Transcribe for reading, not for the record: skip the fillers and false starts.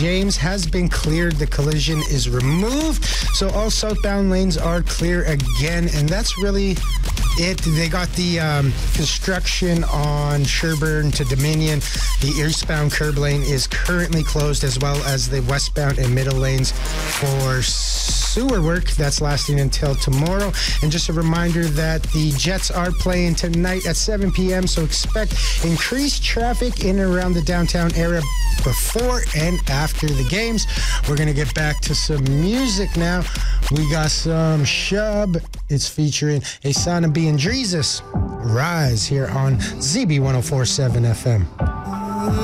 James has been cleared. The collision is removed. So all southbound lanes are clear again. And that's really it. They got the construction on Sherburne to Dominion. The eastbound curb lane is currently closed, as well as the westbound and middle lanes for sewer work. That's lasting until tomorrow. And just a reminder that the Jets are playing tonight at 7 p.m., so expect increased traffic in and around the downtown area before and after the games. We're going to get back to some music now. We got some Shub. It's featuring Asana B and Dreezus. Rise here on ZB 104.7 FM.